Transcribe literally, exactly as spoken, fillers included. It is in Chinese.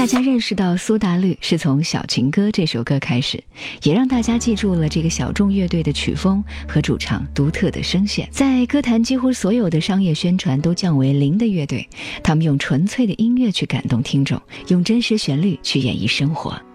家认识到苏打绿是从《小情歌》这首歌开始，也让大家记住了这个小众乐队的曲风和主唱独特的声线。在歌坛几乎所有的商业宣传都降为零的乐队，他们用纯粹的音乐去感动听众，用真实旋律去演绎生活。